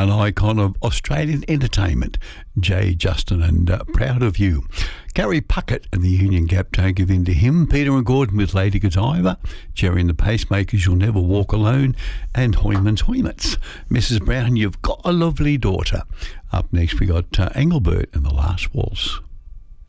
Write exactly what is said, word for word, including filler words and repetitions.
an icon of Australian entertainment, Jay Justin, and uh, proud of you. Gary Puckett and the Union Gap, Don't Give In to Him. Peter and Gordon with Lady Godiva. Jerry and the Pacemakers, You'll Never Walk Alone. And Hoyman's Hoymans. Missus Brown, You've Got a Lovely Daughter. Up next we got uh, Engelbert and The Last Waltz.